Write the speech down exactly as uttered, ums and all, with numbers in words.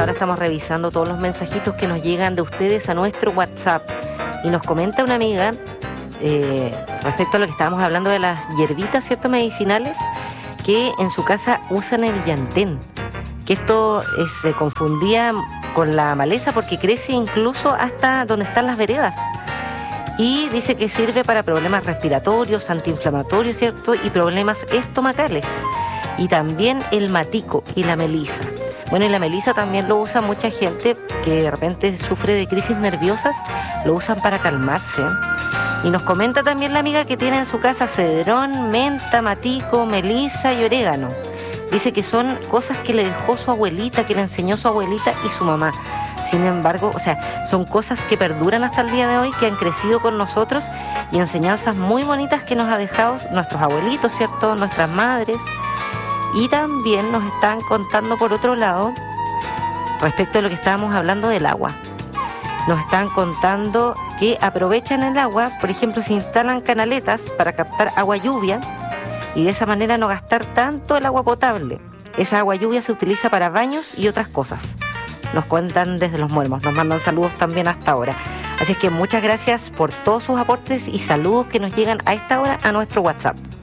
ahora estamos revisando todos los mensajitos que nos llegan de ustedes a nuestro WhatsApp. Y nos comenta una amiga, eh, respecto a lo que estábamos hablando de las hierbitas, ¿cierto?, medicinales, que en su casa usan el llantén. Que esto eh, se confundía con la maleza porque crece incluso hasta donde están las veredas. Y dice que sirve para problemas respiratorios, antiinflamatorios, ¿cierto?, y problemas estomacales. Y también el matico y la melisa. Bueno, y la melisa también lo usa mucha gente que de repente sufre de crisis nerviosas, lo usan para calmarse. Y nos comenta también la amiga que tiene en su casa cedrón, menta, matico, melisa y orégano. Dice que son cosas que le dejó su abuelita, que le enseñó su abuelita y su mamá. Sin embargo, o sea, son cosas que perduran hasta el día de hoy, que han crecido con nosotros y enseñanzas muy bonitas que nos ha dejado nuestros abuelitos, ¿cierto?, nuestras madres. Y también nos están contando, por otro lado, respecto a lo que estábamos hablando del agua. Nos están contando que aprovechan el agua, por ejemplo, se instalan canaletas para captar agua lluvia y de esa manera no gastar tanto el agua potable. Esa agua lluvia se utiliza para baños y otras cosas. Nos cuentan desde Los Muermos, nos mandan saludos también hasta ahora. Así es que muchas gracias por todos sus aportes y saludos que nos llegan a esta hora a nuestro WhatsApp.